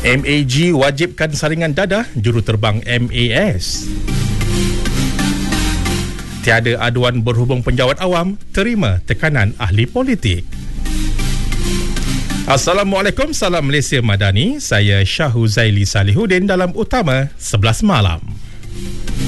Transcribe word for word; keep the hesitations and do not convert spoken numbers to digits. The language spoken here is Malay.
M A G wajibkan saringan dadah juruterbang M A S. Tiada aduan berhubung penjawat awam, terima tekanan ahli politik. Assalamualaikum, salam Malaysia Madani. Saya Syahuzaili Salihuddin dalam Utama sebelas Malam.